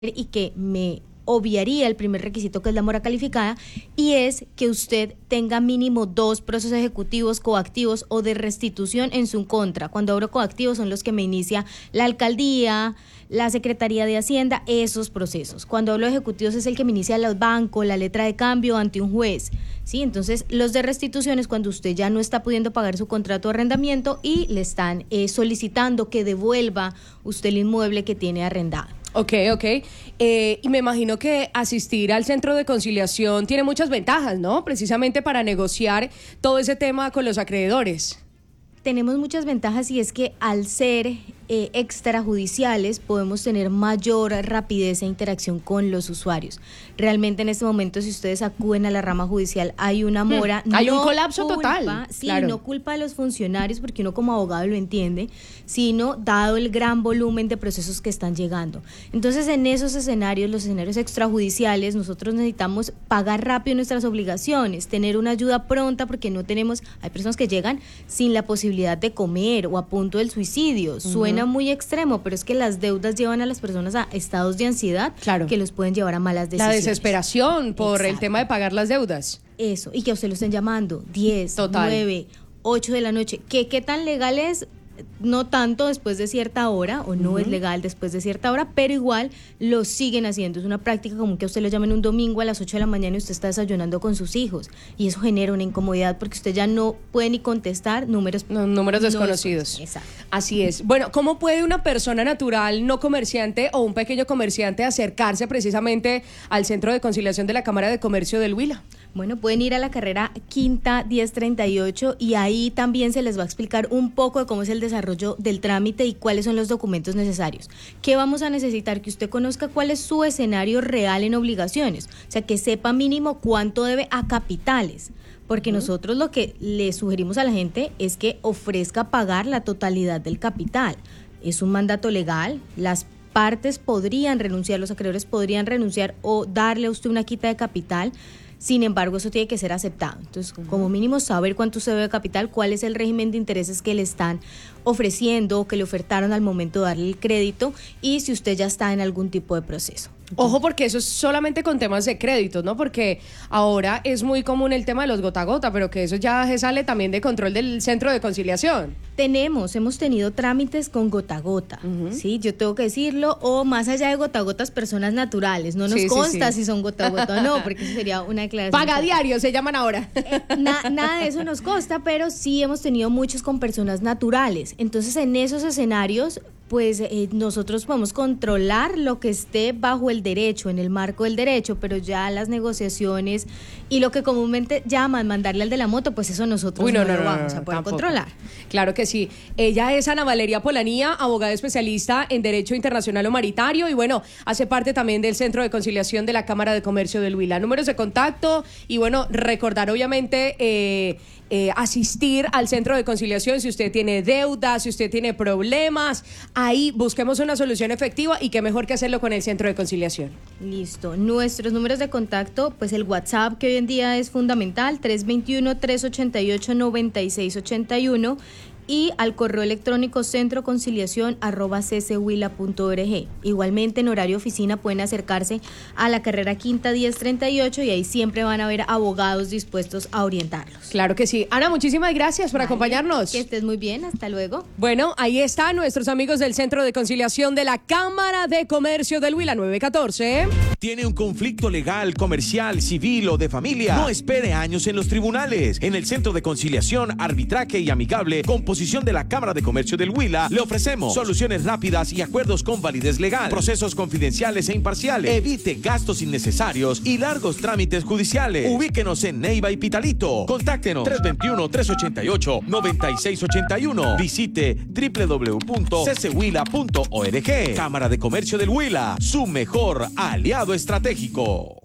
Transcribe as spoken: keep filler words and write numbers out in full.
y que me obviaría el primer requisito, que es la mora calificada, y es que usted tenga mínimo dos procesos ejecutivos coactivos o de restitución en su contra. Cuando hablo coactivos son los que me inicia la alcaldía, la Secretaría de Hacienda, esos procesos. Cuando hablo de ejecutivos es el que me inicia el banco, la letra de cambio ante un juez, ¿sí? Entonces, los de restitución es cuando usted ya no está pudiendo pagar su contrato de arrendamiento y le están eh, solicitando que devuelva usted el inmueble que tiene arrendado. Ok, ok. Eh, y me imagino que asistir al centro de conciliación tiene muchas ventajas, ¿no? Precisamente para negociar todo ese tema con los acreedores. Tenemos muchas ventajas y es que al ser eh, extrajudiciales podemos tener mayor rapidez e interacción con los usuarios. Realmente en este momento, si ustedes acuden a la rama judicial, hay una mora. Hmm, hay no un colapso culpa, total. Sí, claro. No culpa de los funcionarios, porque uno como abogado lo entiende, sino dado el gran volumen de procesos que están llegando. Entonces, en esos escenarios, los escenarios extrajudiciales, nosotros necesitamos pagar rápido nuestras obligaciones, tener una ayuda pronta, porque no tenemos, hay personas que llegan sin la posibilidad de comer o a punto del suicidio. Uh-huh. Suena muy extremo, pero es que las deudas llevan a las personas a estados de ansiedad, claro, que los pueden llevar a malas decisiones. La desesperación por Exacto. el tema de pagar las deudas. Eso, y que a usted lo estén llamando diez, nueve, ocho de la noche. ¿Qué, qué tan legal es? No tanto después de cierta hora, o no uh-huh. es legal después de cierta hora, pero igual lo siguen haciendo. Es una práctica común que a usted lo llamen un domingo a las ocho de la mañana y usted está desayunando con sus hijos, y eso genera una incomodidad porque usted ya no puede ni contestar números, no, números desconocidos. No Exacto. Así es. Bueno, ¿cómo puede una persona natural, no comerciante o un pequeño comerciante acercarse precisamente al Centro de Conciliación de la Cámara de Comercio del Huila? Bueno, pueden ir a la carrera Quinta diez treinta y ocho y ahí también se les va a explicar un poco de cómo es el desarrollo del trámite y cuáles son los documentos necesarios. ¿Qué vamos a necesitar? Que usted conozca cuál es su escenario real en obligaciones, o sea, que sepa mínimo cuánto debe a capitales, porque uh-huh. nosotros lo que le sugerimos a la gente es que ofrezca pagar la totalidad del capital. Es un mandato legal, las partes podrían renunciar, los acreedores podrían renunciar o darle a usted una quita de capital. Sin embargo, eso tiene que ser aceptado. Entonces, uh-huh. como mínimo, saber cuánto se debe de capital, cuál es el régimen de intereses que le están ofreciendo o que le ofertaron al momento de darle el crédito, y si usted ya está en algún tipo de proceso. Ojo, porque eso es solamente con temas de créditos, ¿no? Porque ahora es muy común el tema de los gota a gota, pero que eso ya se sale también de control del centro de conciliación. Tenemos, hemos tenido trámites con gota a gota, uh-huh. ¿sí? Yo tengo que decirlo, o más allá de gota a gotas, personas naturales. No nos sí, consta sí, sí. si son gota a gota o no, porque eso sería una declaración. Paga diario, se llaman ahora. Eh, na, nada de eso nos consta, pero sí hemos tenido muchos con personas naturales. Entonces, en esos escenarios, pues eh, nosotros podemos controlar lo que esté bajo el derecho, en el marco del derecho, pero ya las negociaciones y lo que comúnmente llaman mandarle al de la moto, pues eso nosotros Uy, no, no, no, lo no, vamos no, a poder tampoco. controlar. Claro que sí. Ella es Ana Valeria Polanía, abogada especialista en Derecho Internacional Humanitario y bueno, hace parte también del Centro de Conciliación de la Cámara de Comercio del Huila. Números de contacto y bueno, recordar obviamente eh, eh, asistir al Centro de Conciliación si usted tiene deudas, si usted tiene problemas, ahí busquemos una solución efectiva y qué mejor que hacerlo con el Centro de Conciliación. Listo. Nuestros números de contacto, pues el WhatsApp, que hoy en día es fundamental, tres dos uno, tres ocho ocho, nueve seis ocho uno, y al correo electrónico centroconciliación arroba cchuila punto org. Igualmente en horario oficina pueden acercarse a la carrera Quinta diez treinta y ocho y ahí siempre van a haber abogados dispuestos a orientarlos. Claro que sí. Ana, muchísimas gracias por vale, acompañarnos. Que estés muy bien, hasta luego. Bueno, ahí están nuestros amigos del Centro de Conciliación de la Cámara de Comercio del Huila nueve catorce. ¿Tiene un conflicto legal, comercial, civil o de familia? No espere años en los tribunales. En el Centro de Conciliación, Arbitraje y Amigable, composición de la Cámara de Comercio del Huila, le ofrecemos soluciones rápidas y acuerdos con validez legal, procesos confidenciales e imparciales. Evite gastos innecesarios y largos trámites judiciales. Ubíquenos en Neiva y Pitalito. Contáctenos tres dos uno, tres ocho ocho, nueve seis ocho uno. Visite doble u doble u doble u punto c c huila punto org. Cámara de Comercio del Huila, su mejor aliado estratégico.